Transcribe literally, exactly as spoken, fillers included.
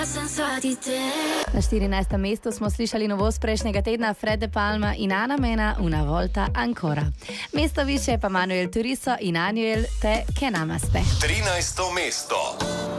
Na štirinajstem mestu smo slišali novost prejšnjega tedna Fred De Palma in Ana Mena, Una Volta Ancora. Mesto više pa Manuel Turizo in Anuel te Che namaste. trinajsto mesto.